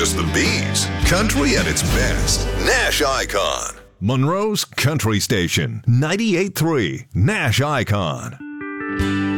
just the bees. Country at its best. Nash Icon. Monroe's Country Station. 98.3 Nash Icon.